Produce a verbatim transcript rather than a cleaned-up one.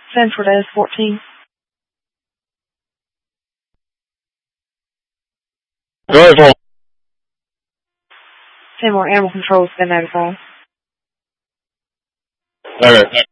Send for Des fourteen. Rifle. ten more animal control has been notified. Okay.